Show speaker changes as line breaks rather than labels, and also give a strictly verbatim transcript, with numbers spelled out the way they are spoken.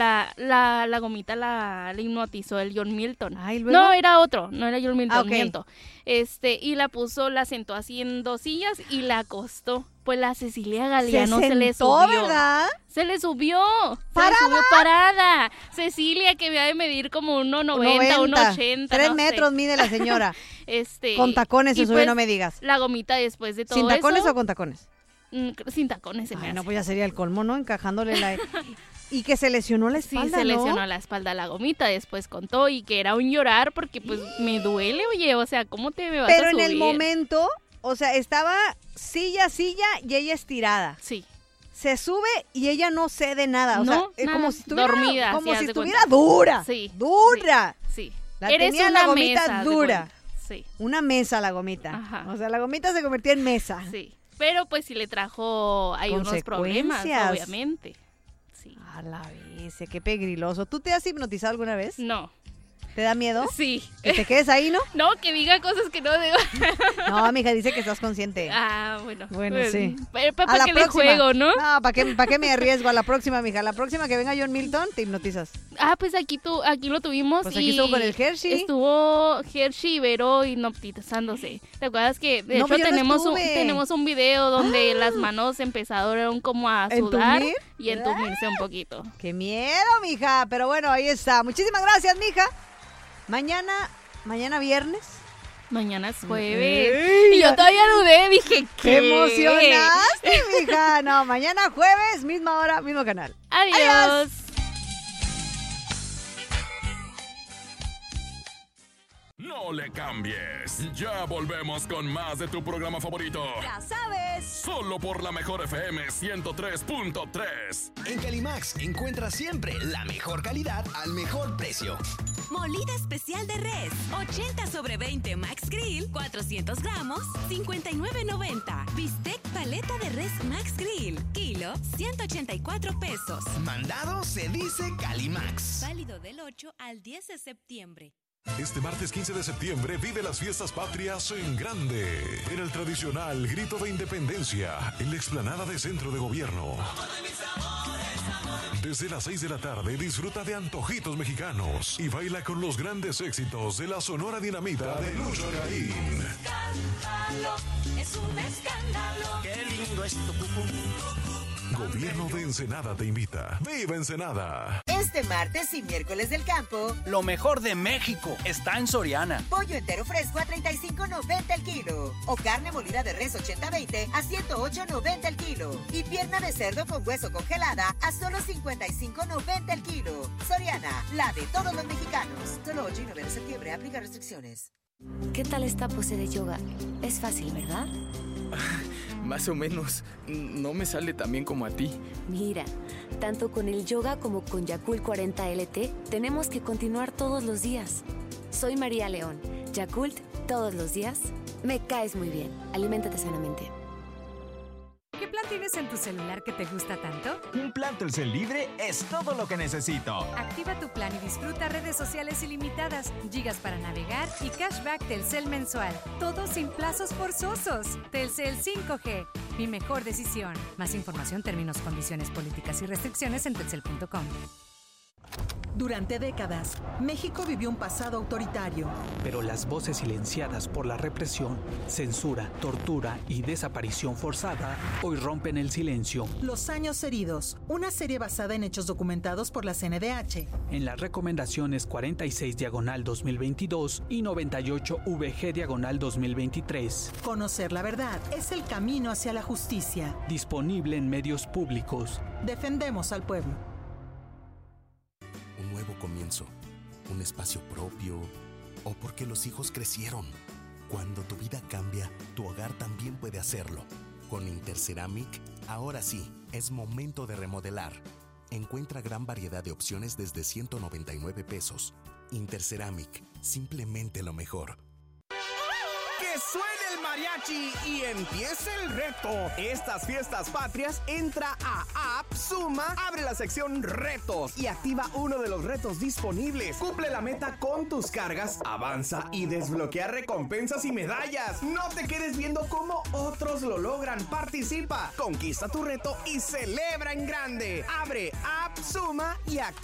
la, la, la gomita la, la hipnotizó el John Milton.
Ay, ¿luego?
No, era otro, no era John Milton,
Ah, ok.
miento. Este, y la puso, la sentó así en dos sillas y la acostó. Pues la Cecilia Galeano se,
se
le
sentó,
subió.
¿verdad?
Se le subió.
¿Parada?
Se le subió parada. Cecilia, que había de medir como uno noventa, uno ochenta.
Tres
no
metros
sé.
mide la señora.
Este,
Con tacones se
y
subió,
pues,
no me digas.
La gomita después de todo
¿Sin tacones
eso,
o con tacones?
mm, sin tacones se me
Ay,
hace.
no, pues ya sería el colmo, ¿no? Encajándole la... Y que se lesionó la espalda,
Sí, se
¿no?
lesionó la espalda la gomita, después contó y que era un llorar porque pues me duele, oye, o sea, ¿cómo te me vas
Pero
a
en
subir?
el momento, o sea, estaba silla, silla y ella estirada.
Sí.
Se sube y ella no cede nada, o
No,
sea, eh,
nada.
como si estuviera,
Dormida,
como
sí,
si
haz de
estuviera
cuenta.
dura,
Sí,
dura.
Sí.
La
Eres
tenía
una
la gomita
mesa, haz de
dura.
cuenta. Sí,
Una mesa la gomita.
Ajá.
O sea, la gomita se convirtió en mesa.
sí. Pero pues sí le trajo, hay unos problemas,
Consecuencias.
obviamente. Sí.
A la vez, qué pegriloso. ¿Tú te has hipnotizado alguna vez?
No.
¿Te da miedo?
Sí.
¿Que te quedes ahí, no?
No, que diga cosas que no debo.
No, mija, dice que estás consciente.
Ah, bueno.
Bueno,
Pues,
sí.
Pero
A
para
la
que le
próxima.
juego, ¿no?
No, ¿para qué, ¿para qué me arriesgo? A la próxima, mija. La próxima que venga John Milton, te hipnotizas.
Ah, pues aquí tu, aquí lo tuvimos.
Pues
y
aquí estuvo con el Hershey.
Estuvo Hershey y Vero hipnotizándose. ¿Te acuerdas que de
No,
hecho
yo no
tenemos un,
estuve.
tenemos un video donde las manos empezaron como a sudar
¿Entumir?
y entumirse un poquito?
¡Qué miedo, mija! Pero bueno, ahí está. Muchísimas gracias, mija. Mañana, mañana viernes.
Mañana es
Ey,
jueves. Y yo todavía dudé, dije,
¡Te
¿qué?
emocionaste, mija! No, mañana jueves, misma hora, mismo canal.
Adiós.
Adiós.
No le cambies. Ya volvemos con más de tu programa favorito.
Ya sabes.
Solo por la mejor F M ciento tres punto tres.
En Calimax encuentra siempre la mejor calidad al mejor precio.
Molida especial de res, ochenta sobre veinte Max Grill, cuatrocientos gramos, cincuenta y nueve noventa. Bistec paleta de res Max Grill, kilo, ciento ochenta y cuatro pesos.
Mandado se dice Calimax.
Válido del ocho al diez de septiembre.
Este martes quince de septiembre vive las fiestas patrias en grande, en el tradicional Grito de Independencia, en la explanada de Centro de Gobierno. Desde las seis de la tarde disfruta de antojitos mexicanos y baila con los grandes éxitos de la Sonora Dinamita de Lucho Garín.
Es un escándalo.
Qué lindo es tu cucú.
Gobierno de Ensenada te invita. ¡Viva Ensenada!
Este martes y miércoles del campo,
Lo mejor de México está en Soriana.
pollo entero fresco a treinta y cinco noventa el kilo. O carne molida de res ochenta veinte a ciento ocho noventa el kilo. Y pierna de cerdo con hueso congelada a solo cincuenta y cinco noventa el kilo. Soriana, la de todos los mexicanos. Solo ocho y nueve de septiembre, aplica restricciones.
¿Qué tal esta pose de yoga? Es fácil, ¿verdad?
Más o menos. No me sale tan bien como a ti.
Mira, tanto con el yoga como con Yakult cuarenta L T, tenemos que continuar todos los días. Soy María León. Yakult, todos los días. Me caes muy bien. Aliméntate sanamente.
¿Qué plan tienes en tu celular que te gusta tanto?
Un plan Telcel libre es todo lo que necesito.
Activa tu plan y disfruta redes sociales ilimitadas, gigas para navegar y cashback Telcel mensual. Todo sin plazos forzosos. Telcel cinco G, mi mejor decisión. Más información, términos, condiciones, políticas y restricciones en telcel punto com.
Durante décadas, México vivió un pasado autoritario.
Pero las voces silenciadas por la represión, censura, tortura y desaparición forzada hoy rompen el silencio.
Los años heridos, una serie basada en hechos documentados por la C N D H.
En las recomendaciones cuarenta y seis diagonal dos mil veintidós y noventa y ocho V G diagonal dos mil veintitrés.
Conocer la verdad es el camino hacia la justicia.
Disponible en medios públicos.
Defendemos al pueblo.
Un nuevo comienzo, un espacio propio, o porque los hijos crecieron. Cuando tu vida cambia, tu hogar también puede hacerlo. Con Interceramic, ahora sí, es momento de remodelar. Encuentra gran variedad de opciones desde ciento noventa y nueve pesos. Interceramic, simplemente lo mejor.
¡Que suene el mariachi y empiece el reto! Estas fiestas patrias, entra a App Suma, abre la sección Retos y activa uno de los retos disponibles. Cumple la meta con tus cargas, avanza y desbloquea recompensas y medallas. No te quedes viendo cómo otros lo logran. Participa, conquista tu reto y celebra en grande. Abre App Suma y activa